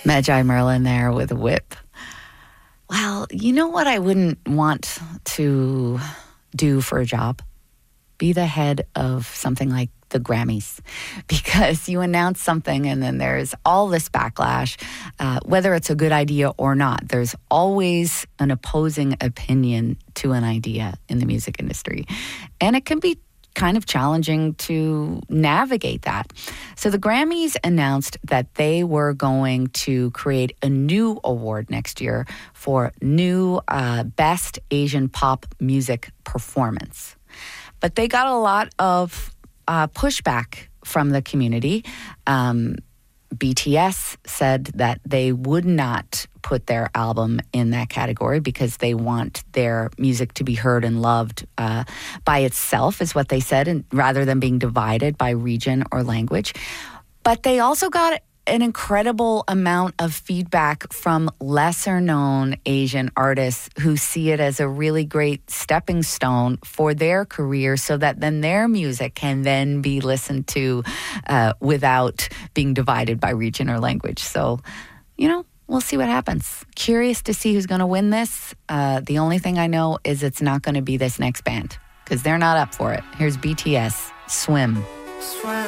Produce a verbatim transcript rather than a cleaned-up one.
Magi Merlin there with a whip. Well, you know what I wouldn't want to do for a job? Be the head of something like the Grammys, because you announce something and then there's all this backlash, uh, whether it's a good idea or not. There's always an opposing opinion to an idea in the music industry. And it can be kind of challenging to navigate that. So the Grammys announced that they were going to create a new award next year for new uh, Best Asian Pop Music Performance. But they got a lot of uh, pushback from the community. Um, B T S said that they would not put their album in that category because they want their music to be heard and loved uh, by itself, is what they said, and rather than being divided by region or language. But they also got an incredible amount of feedback from lesser-known Asian artists who see it as a really great stepping stone for their career, so that then their music can then be listened to uh, without being divided by region or language. So, you know, we'll see what happens. Curious to see who's going to win this. Uh, the only thing I know is it's not going to be this next band, because they're not up for it. Here's B T S, Swim. Swim.